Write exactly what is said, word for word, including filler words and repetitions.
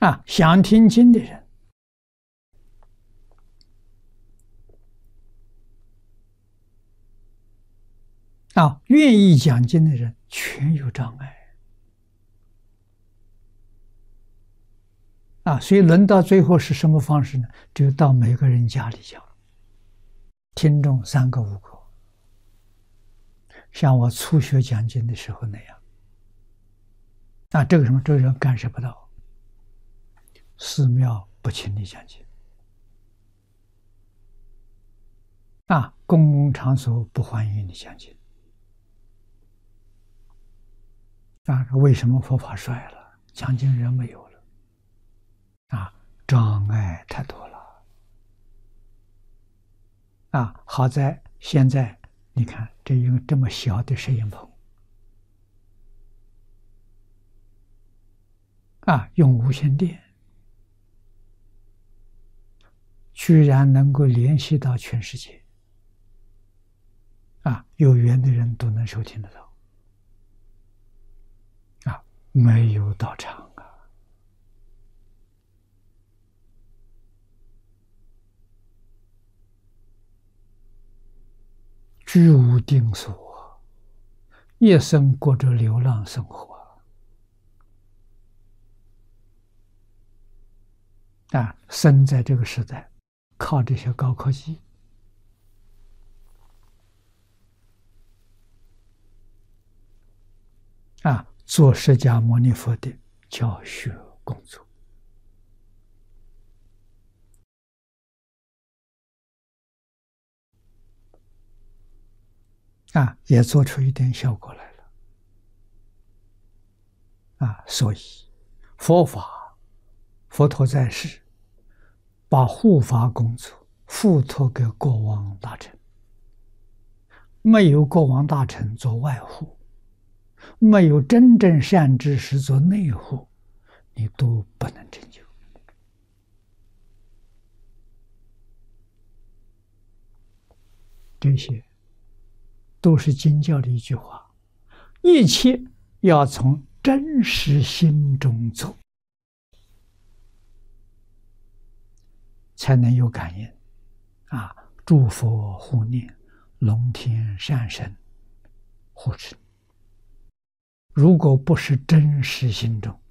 啊，想听经的人，啊，愿意讲经的人，全有障碍。啊，所以轮到最后是什么方式呢？只有到每个人家里讲，听众三个五个，像我初学讲经的时候那样。啊，这个什么，这个人干涉不到，寺庙不请你讲经，啊，公共场所不欢迎你讲经。啊，为什么佛法衰了？讲经人没有了，啊，障碍太多了。啊，好在现在你看，这一个这么小的摄影棚，啊，用无线电，居然能够联系到全世界，啊，有缘的人都能收听得到。啊，没有道场啊。居无定所，一生过着流浪生活。啊，生在这个时代，靠这些高科技，啊，做释迦牟尼佛的教学工作。啊，也做出一点效果来了。啊，所以佛法，佛陀在世，把护法工作付托给国王大臣，没有国王大臣做外护，没有真正善知识做内护，你都不能成就。这些都是经教的一句话，一切要从真实心中做，才能有感应。啊，诸佛护念，龙天善神护持。如果不是真实心中，